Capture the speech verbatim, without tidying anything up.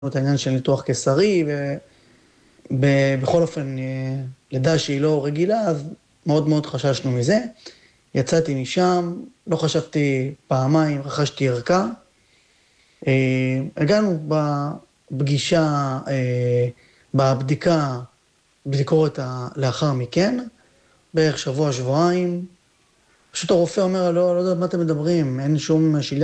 את העניין של ניתוח קיסרי, ובכל אופן, לידה שהיא לא רגילה, אז מאוד מאוד חששנו מזה. יצאתי משם, לא חשבתי פעמיים, רכשתי ערכה. הגענו בפגישה, בבדיקה, בדיקורת לאחר מכן, בערך שבוע, שבועיים. פשוט הרופא אומר, לא, לא יודע מה אתם מדברים, אין שום שלילת